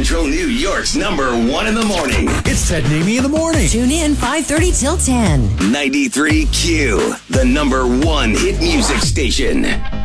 Central New York's number one in the morning. It's Ted and Amy in the morning. Tune in 5:30 till 10. 93Q, the number one hit music station.